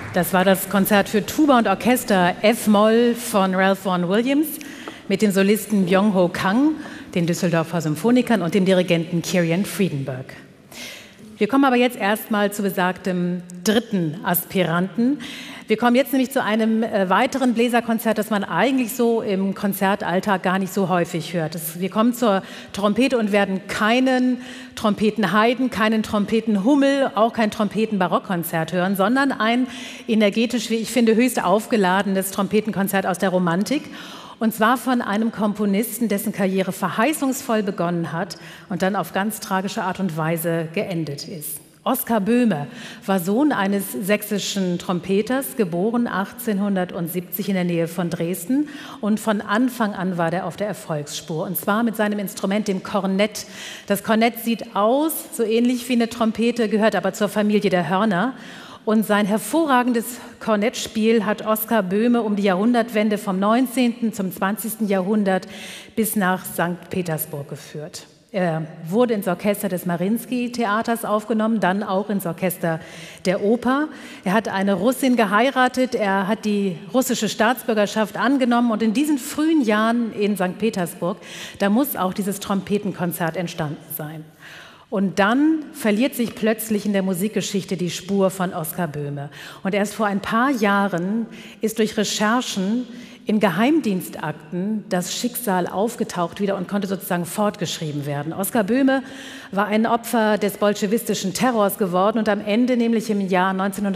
Das war das Konzert für Tuba und Orchester F-Moll von Ralph Vaughan Williams mit dem Solisten Byung-Ho Kang, den Düsseldorfer Symphonikern und dem Dirigenten Kirian Friedenberg. Wir kommen aber jetzt erstmal zu besagtem dritten Aspiranten. Wir kommen jetzt nämlich zu einem weiteren Bläserkonzert, das man eigentlich so im Konzertalltag gar nicht so häufig hört. Wir kommen zur Trompete und werden keinen Trompetenheiden, keinen Trompetenhummel, auch kein Trompeten-Barockkonzert hören, sondern ein energetisch, wie ich finde, höchst aufgeladenes Trompetenkonzert aus der Romantik. Und zwar von einem Komponisten, dessen Karriere verheißungsvoll begonnen hat und dann auf ganz tragische Art und Weise geendet ist. Oskar Böhme war Sohn eines sächsischen Trompeters, geboren 1870 in der Nähe von Dresden. Und von Anfang an war er auf der Erfolgsspur, und zwar mit seinem Instrument, dem Kornett. Das Kornett sieht aus, so ähnlich wie eine Trompete, gehört aber zur Familie der Hörner. Und sein hervorragendes Kornettspiel hat Oskar Böhme um die Jahrhundertwende vom 19. zum 20. Jahrhundert bis nach St. Petersburg geführt. Er wurde ins Orchester des Mariinsky-Theaters aufgenommen, dann auch ins Orchester der Oper. Er hat eine Russin geheiratet, er hat die russische Staatsbürgerschaft angenommen, und in diesen frühen Jahren in St. Petersburg, da muss auch dieses Trompetenkonzert entstanden sein. Und dann verliert sich plötzlich in der Musikgeschichte die Spur von Oskar Böhme. Und erst vor ein paar Jahren ist durch Recherchen in Geheimdienstakten das Schicksal aufgetaucht wieder und konnte sozusagen fortgeschrieben werden. Oskar Böhme war ein Opfer des bolschewistischen Terrors geworden und am Ende, nämlich im Jahr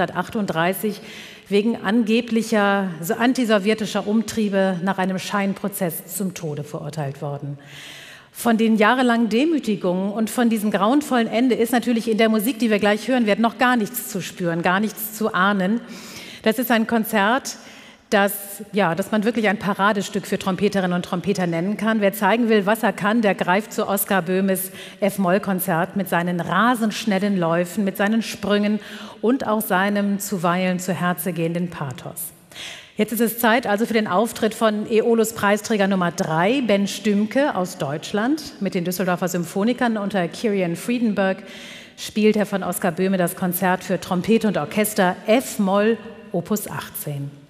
1938, wegen angeblicher antisowjetischer Umtriebe nach einem Scheinprozess zum Tode verurteilt worden. Von den jahrelangen Demütigungen und von diesem grauenvollen Ende ist natürlich in der Musik, die wir gleich hören werden, noch gar nichts zu spüren, gar nichts zu ahnen. Das ist ein Konzert, das man wirklich ein Paradestück für Trompeterinnen und Trompeter nennen kann. Wer zeigen will, was er kann, der greift zu Oskar Böhmes F-Moll-Konzert mit seinen rasend schnellen Läufen, mit seinen Sprüngen und auch seinem zuweilen zu Herze gehenden Pathos. Jetzt ist es Zeit also für den Auftritt von Aeolus-Preisträger Nummer 3, Ben Stümke aus Deutschland. Mit den Düsseldorfer Symphonikern unter Kirian Friedenberg spielt er von Oskar Böhme das Konzert für Trompete und Orchester F-Moll Opus 18.